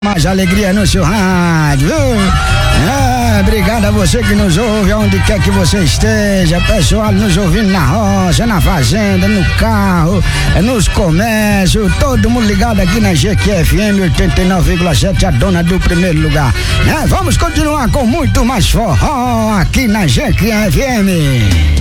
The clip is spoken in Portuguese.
Mais alegria no seu rádio, viu? Obrigado a você que nos ouve, onde quer que você esteja. Pessoal nos ouvindo na roça, na fazenda, no carro, nos comércios, todo mundo ligado aqui na GQFM 89,7, a dona do primeiro lugar. Vamos continuar com muito mais forró aqui na GQFM.